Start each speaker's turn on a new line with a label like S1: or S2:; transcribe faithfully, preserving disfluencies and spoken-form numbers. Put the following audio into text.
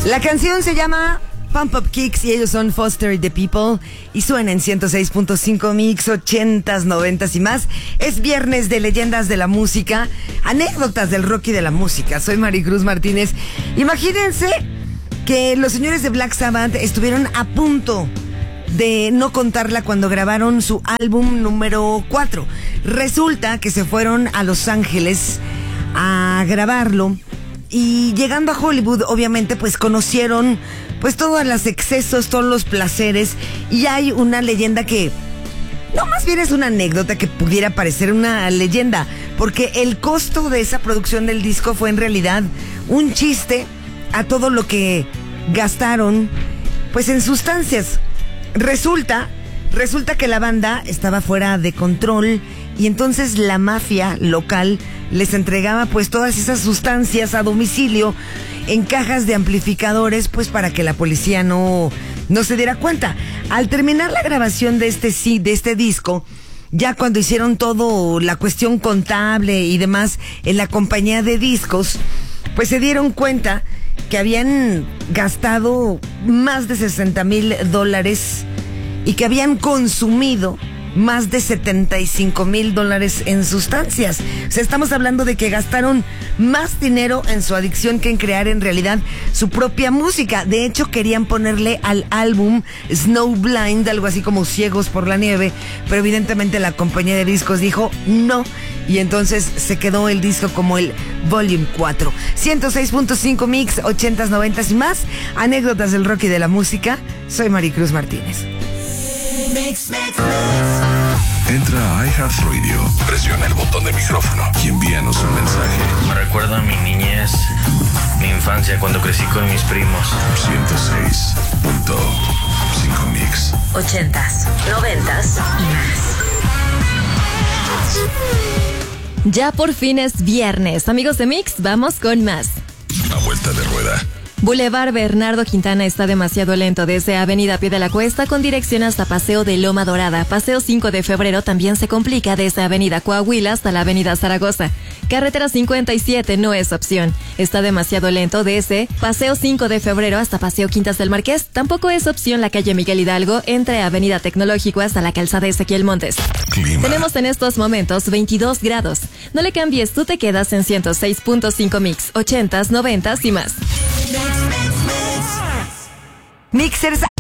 S1: La canción se llama Pump Up Kicks y ellos son Foster the People y suena en ciento seis punto cinco Mix, ochentas, noventas y más. Es viernes de leyendas de la música, anécdotas del rock y de la música. Soy Maricruz Martínez. Imagínense que los señores de Black Sabbath estuvieron a punto de no contarla cuando grabaron su álbum número cuatro. Resulta que se fueron a Los Ángeles a grabarlo y llegando a Hollywood, obviamente, pues conocieron pues todos los excesos, todos los placeres, y hay una leyenda que no, más bien es una anécdota que pudiera parecer una leyenda, porque el costo de esa producción del disco fue en realidad un chiste a todo lo que gastaron pues en sustancias. Resulta, resulta que la banda estaba fuera de control y entonces la mafia local les entregaba pues todas esas sustancias a domicilio en cajas de amplificadores, pues para que la policía no, no se diera cuenta. Al terminar la grabación de este sí, de este disco, ya cuando hicieron todo la cuestión contable y demás en la compañía de discos, pues se dieron cuenta que habían gastado más de sesenta mil dólares y que habían consumido más de setenta y cinco mil dólares en sustancias. O sea, estamos hablando de que gastaron más dinero en su adicción que en crear en realidad su propia música. De hecho, querían ponerle al álbum Snowblind, algo así como Ciegos por la Nieve, pero evidentemente la compañía de discos dijo no, y entonces se quedó el disco como el Volume cuatro. ciento seis punto cinco Mix, ochentas, noventas y más. Anécdotas del rock y de la música. Soy Maricruz Martínez.
S2: Mix, mix, mix. Entra a iHeartRadio, presiona el botón de micrófono y envíanos un mensaje.
S3: Me recuerda a mi niñez, mi infancia, cuando crecí con mis primos.
S2: ciento seis punto cinco Mix.
S4: Ochentas, noventas y más.
S5: Ya por fin es viernes. Amigos de Mix, vamos con más.
S2: A vuelta de rueda.
S5: Boulevard Bernardo Quintana está demasiado lento desde Avenida Pie de la Cuesta con dirección hasta Paseo de Loma Dorada. Paseo cinco de febrero también se complica desde Avenida Coahuila hasta la Avenida Zaragoza. Carretera cincuenta y siete no es opción. Está demasiado lento desde Paseo cinco de febrero hasta Paseo Quintas del Marqués. Tampoco es opción la calle Miguel Hidalgo entre Avenida Tecnológico hasta la calzada Ezequiel Montes.
S2: Clima.
S5: Tenemos en estos momentos veintidós grados. No le cambies, tú te quedas en ciento seis punto cinco Mix, ochentas, noventas y más.
S1: Mixers